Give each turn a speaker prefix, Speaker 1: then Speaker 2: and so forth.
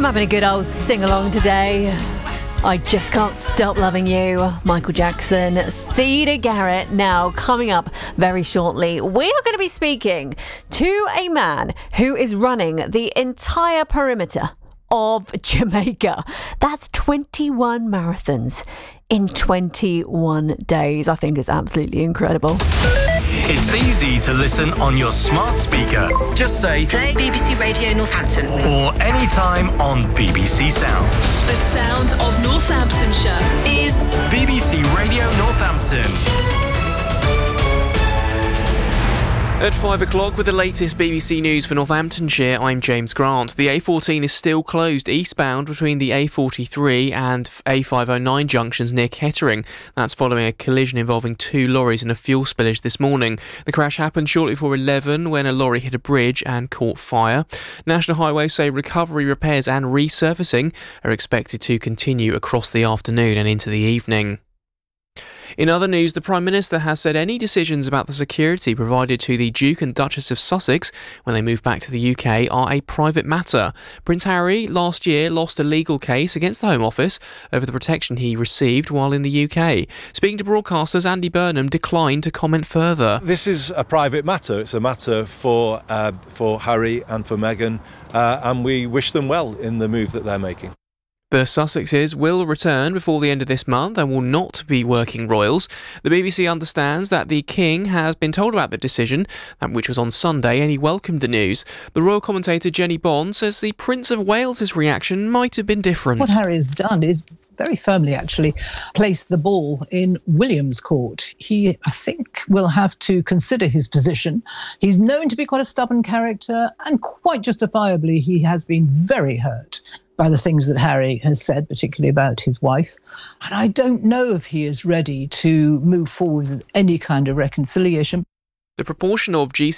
Speaker 1: having a good old sing-along today. I Just Can't Stop Loving You, Michael Jackson, Siedah Garrett. Now, coming up very shortly, we are going to be speaking to a man who is running the entire perimeter of Jamaica. That's 21 marathons in 21 days. I think it's absolutely incredible.
Speaker 2: It's easy to listen on your smart speaker. Just say,
Speaker 3: play BBC Radio Northampton.
Speaker 2: Or anytime on BBC Sounds.
Speaker 4: The sound of Northamptonshire is
Speaker 2: BBC Radio Northampton.
Speaker 5: At 5 o'clock with the latest BBC News for Northamptonshire, I'm James Grant. The A14 is still closed eastbound between the A43 and A509 junctions near Kettering. That's following a collision involving two lorries and a fuel spillage this morning. The crash happened shortly before 11 when a lorry hit a bridge and caught fire. National Highways say recovery, repairs and resurfacing are expected to continue across the afternoon and into the evening. In other news, the Prime Minister has said any decisions about the security provided to the Duke and Duchess of Sussex when they move back to the UK are a private matter. Prince Harry last year lost a legal case against the Home Office over the protection he received while in the UK. Speaking to broadcasters, Andy Burnham declined to comment further.
Speaker 6: This is a private matter. It's a matter for Harry and for Meghan, and we wish them well in the move that they're making.
Speaker 5: The Sussexes will return before the end of this month and will not be working royals. The BBC understands that the King has been told about the decision, which was on Sunday, and he welcomed the news. The royal commentator Jenny Bond says the Prince of Wales's reaction might have been different.
Speaker 7: What Harry has done is very firmly actually placed the ball in William's court. He, I think, will have to consider his position. He's known to be quite a stubborn character, and quite justifiably he has been very hurt by the things that Harry has said, particularly about his wife. And I don't know if he is ready to move forward with any kind of reconciliation.
Speaker 5: The proportion of GC